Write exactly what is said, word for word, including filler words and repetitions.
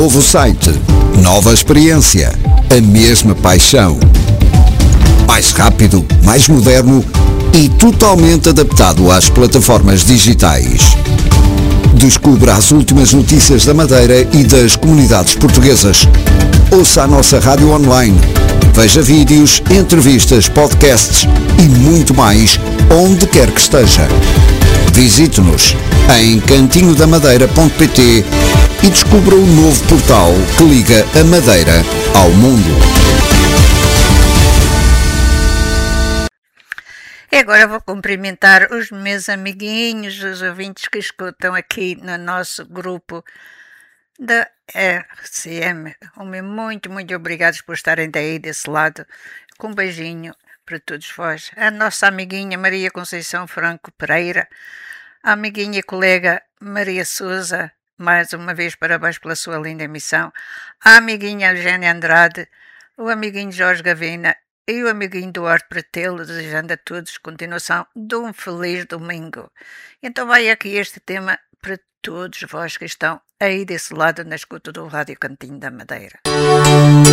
Novo site, nova experiência, a mesma paixão. Mais rápido, mais moderno e totalmente adaptado às plataformas digitais. Descubra as últimas notícias da Madeira e das comunidades portuguesas. Ouça a nossa rádio online. Veja vídeos, entrevistas, podcasts e muito mais onde quer que esteja. Visite-nos em cantinho da madeira ponto pt e descubra o novo portal que liga a Madeira ao mundo. E agora vou cumprimentar os meus amiguinhos, os ouvintes que escutam aqui no nosso grupo da R C M. Muito, muito obrigados por estarem daí desse lado. Com um beijinho para todos vós. A nossa amiguinha Maria Conceição Franco Pereira, a amiguinha e colega Maria Souza, mais uma vez parabéns pela sua linda missão, a amiguinha Eugénia Andrade, o amiguinho Jorge Gavina e o amiguinho Duarte Pretelo, desejando a todos continuação de um feliz domingo. Então vai aqui este tema para todos vós que estão aí desse lado na escuta do Rádio Cantinho da Madeira.